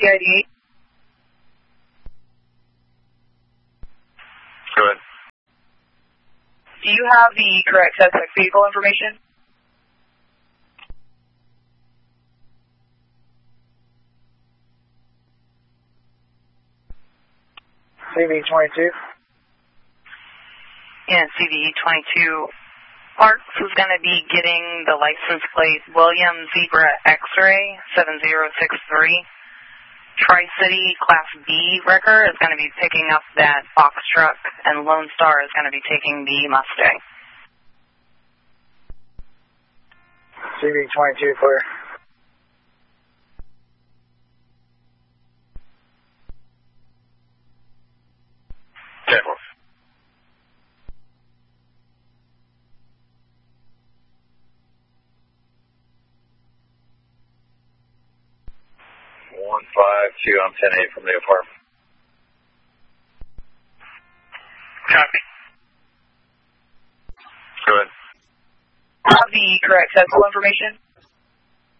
CID. Go ahead. Do you have the correct suspect vehicle information? CV-22. Yeah, CV-22. Parks is going to be getting the license plate William Zebra X-Ray 7063. Tri-City Class B wrecker is going to be picking up that box truck, and Lone Star is going to be taking the Mustang. CV-22 clear. Okay. 152 on 10-8 from the apartment. Copy. Go ahead. Do you have the correct vehicle information?